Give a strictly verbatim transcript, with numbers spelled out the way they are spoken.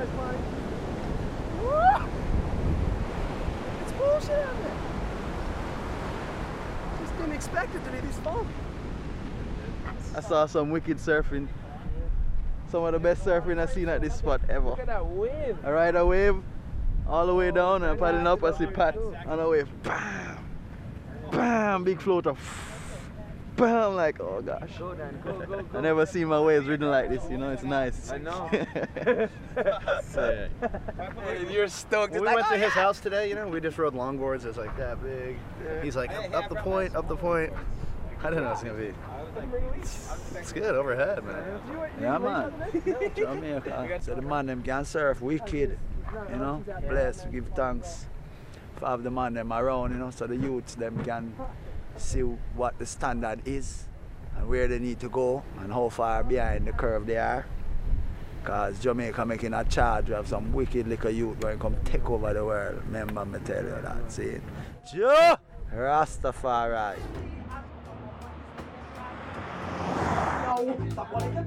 guys mind? Woo! It's bullshit out there. Just didn't expect it to be this fun. I saw some wicked surfing. Some of the best surfing I've seen at this spot ever. Look at that wave. I ride a wave all the way down and paddling up, I see Pat on a wave. Bam! Bam! Big floater. Bam! Like, oh gosh. Go, Dan. Go, go, go. I never seen my waves ridden like this, you know, it's nice. I know. So, You're stoked. when we went to his house today, you know, we just rode longboards. It was like that big. He's like, up, up the point, up the point. I didn't know it was going to be. It's good overhead, man. Yeah, man. Jamaica. So the man them can surf wicked, you know. Bless, give thanks for have the man them around, you know, so the youths them can see what the standard is and where they need to go and how far behind the curve they are. Cause Jamaica making a charge, we have some wicked little youth going to come take over the world. Remember me tell you that, see? Joe Rastafari.